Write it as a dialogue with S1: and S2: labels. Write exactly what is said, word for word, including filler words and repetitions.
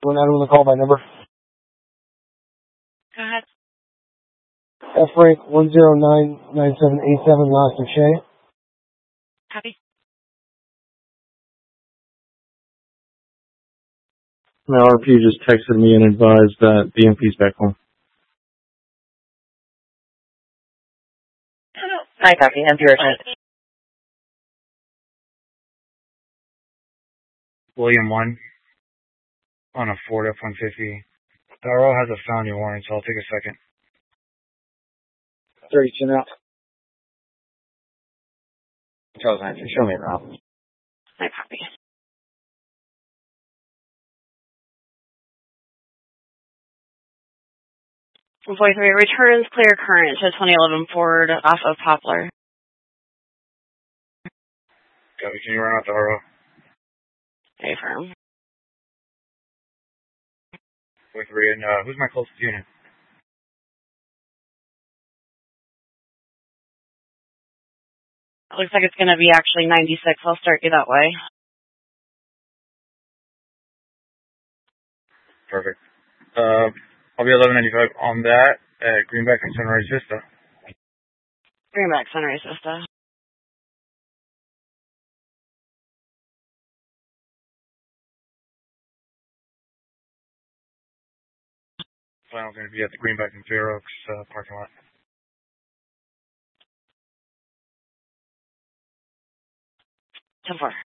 S1: One out on the call by number.
S2: Go ahead.
S1: F rank one zero nine nine seven eight seven, last of Shay.
S2: Copy.
S3: Now R P just texted me and advised that the M P's back home.
S4: Hi, copy. M P return.
S5: William one on a Ford F one fifty. The R O has a felony warrant, so I'll take a second.
S1: thirty-two now.
S4: Charles Andrew, show me around.
S2: I copy. Employee three returns clear current to twenty eleven Ford off of Poplar.
S5: Copy. Can you run out the R O?
S2: A firm.
S5: With three, and uh, who's my closest unit?
S2: It looks like it's going to be actually ninety-six. I'll start you that way.
S5: Perfect. Uh, I'll be eleven ninety-five on that at Greenback and Sunrise Vista.
S2: Greenback, Sunrise Vista.
S5: Final's going to be at the Greenback and Fair Oaks uh, parking lot.
S2: ten four.